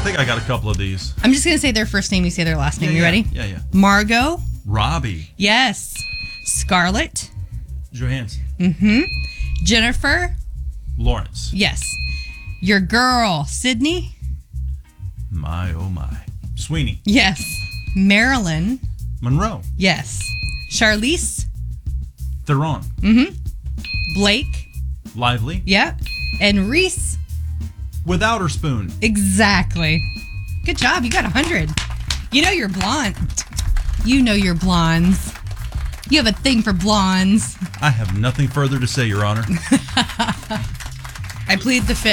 think I got a couple of these. I'm just going to say their first name. You say their last name. You ready? Yeah. Margot. Robbie. Yes. Scarlett. Johansson. Mm-hmm. Jennifer. Lawrence. Yes. Your girl, Sydney. My, oh my. Sweeney. Yes. Marilyn. Monroe. Yes. Charlize. Theron. Mm-hmm. Blake. Lively. Yep. And Reese. Without her spoon. Exactly. Good job. You got 100. You know you're blonde. You know you're blondes. You have a thing for blondes. I have nothing further to say, Your Honor. I plead the fifth.